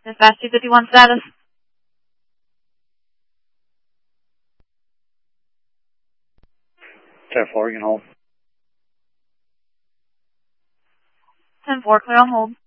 Dispatch 251 status. 10-4, you can hold. 10-4, clear on hold.